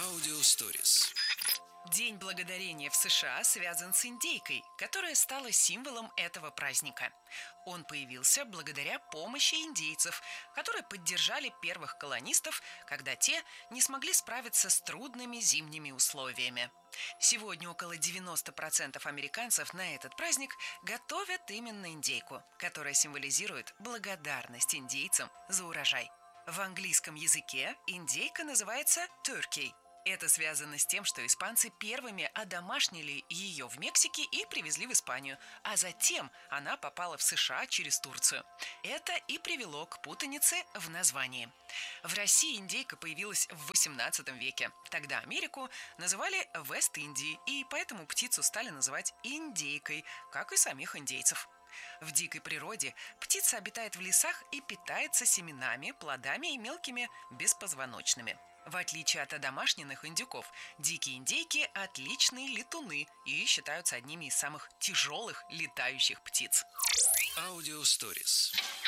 Аудиосторис. День благодарения в США связан с индейкой, которая стала символом этого праздника. Он появился благодаря помощи индейцев, которые поддержали первых колонистов, когда те не смогли справиться с трудными зимними условиями. Сегодня около 90% американцев на этот праздник готовят именно индейку, которая символизирует благодарность индейцам за урожай. В английском языке индейка называется turkey. Это связано с тем, что испанцы первыми одомашнили ее в Мексике и привезли в Испанию, а затем она попала в США через Турцию. Это и привело к путанице в названии. В России индейка появилась в XVIII веке. Тогда Америку называли Вест-Индией, и поэтому птицу стали называть индейкой, как и самих индейцев. В дикой природе птица обитает в лесах и питается семенами, плодами и мелкими беспозвоночными. В отличие от одомашненных индюков, дикие индейки – отличные летуны и считаются одними из самых тяжелых летающих птиц. Аудиосторис.